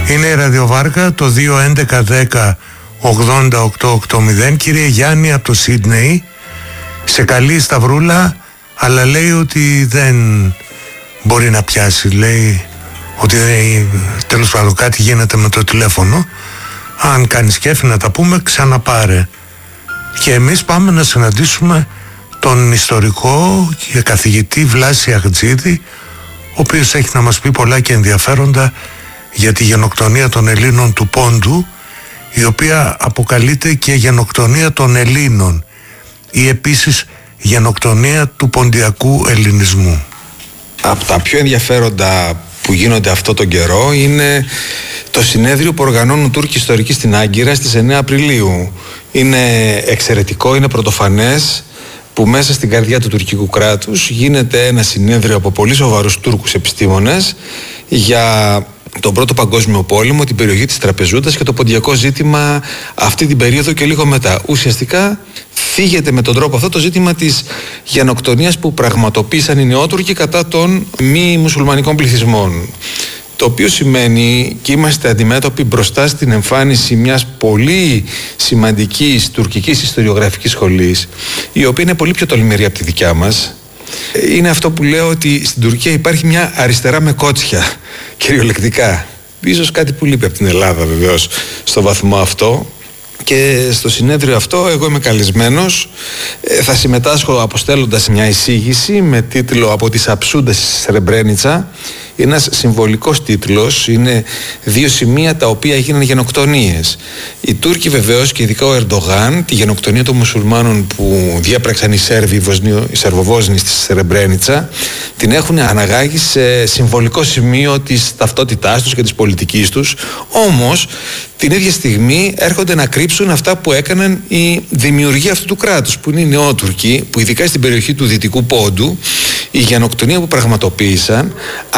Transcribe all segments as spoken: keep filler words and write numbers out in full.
Είναι η ραδιοβάρκα το δύο έντεκα δέκα ογδόντα οκτώ ογδόντα. Κύριε Γιάννη από το Σίδνεϊ, σε καλή Σταυρούλα, αλλά λέει ότι δεν μπορεί να πιάσει. Λέει ότι τέλος πάντων κάτι γίνεται με το τηλέφωνο. Αν κάνεις κέφι να τα πούμε, ξαναπάρε. Και εμείς πάμε να συναντήσουμε τον ιστορικό και καθηγητή Βλάση Αχτζίδη, ο οποίος έχει να μας πει πολλά και ενδιαφέροντα για τη γενοκτονία των Ελλήνων του Πόντου, η οποία αποκαλείται και γενοκτονία των Ελλήνων ή επίσης γενοκτονία του ποντιακού ελληνισμού. Από τα πιο ενδιαφέροντα που γίνονται αυτό τον καιρό είναι το συνέδριο που οργανώνουν Τούρκοι ιστορικοί στην Άγκυρα στις εννέα Απριλίου. Είναι εξαιρετικό, είναι πρωτοφανές που μέσα στην καρδιά του τουρκικού κράτους γίνεται ένα συνέδριο από πολύ σοβαρούς Τούρκους επιστήμονες για τον Πρώτο Παγκόσμιο Πόλεμο, την περιοχή της Τραπεζούντας και το ποντιακό ζήτημα αυτή την περίοδο και λίγο μετά. Ουσιαστικά θίγεται με τον τρόπο αυτό το ζήτημα της γενοκτονίας που πραγματοποίησαν οι Νεότουρκοι κατά των μη μουσουλμανικών πληθυσμών. Το οποίο σημαίνει και είμαστε αντιμέτωποι μπροστά στην εμφάνιση μιας πολύ σημαντικής τουρκικής ιστοριογραφικής σχολής, η οποία είναι πολύ πιο τολμηρή από τη δικιά μας. Είναι αυτό που λέω ότι στην Τουρκία υπάρχει μια αριστερά με κότσια, κυριολεκτικά. Ίσως κάτι που λείπει από την Ελλάδα βεβαίως στο βαθμό αυτό. Και στο συνέδριο αυτό εγώ είμαι καλεσμένος. Ε, θα συμμετάσχω αποστέλλοντας μια εισήγηση με τίτλο «Από τις αψούντες στη Σρεμπρένιτσα». Είναι ένας συμβολικός τίτλος, είναι δύο σημεία τα οποία έγιναν γενοκτονίες. Οι Τούρκοι βεβαίως και ειδικά ο Ερντογάν, τη γενοκτονία των μουσουλμάνων που διέπραξαν οι Σέρβοι, οι Σερβοβόσνοι στη Σρεμπρένιτσα, την έχουν αναγάγει σε συμβολικό σημείο της ταυτότητάς τους και της πολιτικής τους. Όμως την ίδια στιγμή έρχονται να κρύψουν αυτά που έκαναν οι δημιουργοί αυτού του κράτους, που είναι οι Νεότουρκοι, που ειδικά στην περιοχή του Δυτικού Πόντου η γενοκτονία που πραγματοποίησαν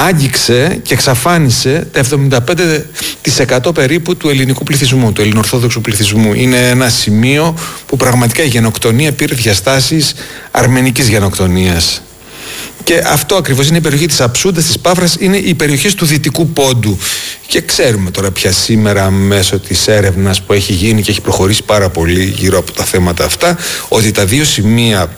άγγιξε και εξαφάνισε τα εβδομήντα πέντε τοις εκατό περίπου του ελληνικού πληθυσμού, του ελληνοορθόδοξου πληθυσμού. Είναι ένα σημείο που πραγματικά η γενοκτονία πήρε διαστάσεις αρμενικής γενοκτονίας. Και αυτό ακριβώς είναι η περιοχή της Αψούντας, της Πάφρας, είναι οι περιοχές του Δυτικού Πόντου. Και ξέρουμε τώρα πια σήμερα μέσω της έρευνας που έχει γίνει και έχει προχωρήσει πάρα πολύ γύρω από τα θέματα αυτά, ότι τα δύο σημεία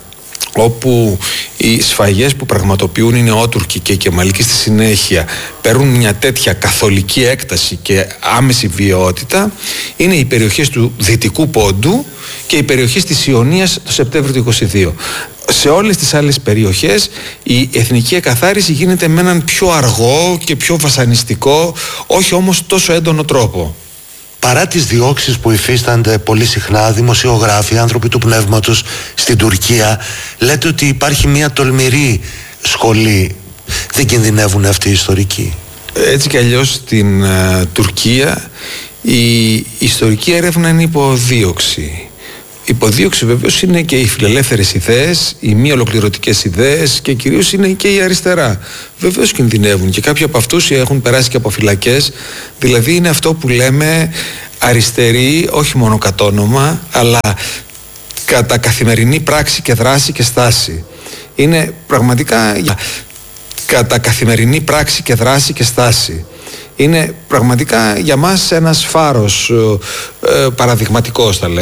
όπου οι σφαγές που πραγματοποιούν οι Νεότουρκοι και οι Κεμαλικοί στη συνέχεια παίρνουν μια τέτοια καθολική έκταση και άμεση βιαιότητα είναι οι περιοχές του Δυτικού Πόντου και οι περιοχές της Ιωνίας το Σεπτέμβριο του είκοσι δύο. Σε όλες τις άλλες περιοχές η εθνική εκαθάριση γίνεται με έναν πιο αργό και πιο βασανιστικό, όχι όμως τόσο έντονο τρόπο. Παρά τις διώξεις που υφίστανται πολύ συχνά δημοσιογράφοι, άνθρωποι του πνεύματος στην Τουρκία, λέτε ότι υπάρχει μια τολμηρή σχολή. Δεν κινδυνεύουν αυτοί οι ιστορικοί? Έτσι κι αλλιώς στην uh, Τουρκία η ιστορική έρευνα είναι υποδίωξη. Υποδίωξη βεβαίως είναι και οι φιλελεύθερες ιδέες, οι μη ολοκληρωτικές ιδέες και κυρίως είναι και η αριστερά. Βεβαίως κινδυνεύουν και κάποιοι από αυτούς έχουν περάσει και από φυλακές. Δηλαδή είναι αυτό που λέμε αριστερή, όχι μόνο κατ' όνομα, αλλά κατά καθημερινή πράξη και δράση και στάση. Είναι πραγματικά κατά καθημερινή πράξη και δράση και στάση. Είναι πραγματικά για μας ένας φάρος ε, παραδειγματικός, θα λέμε.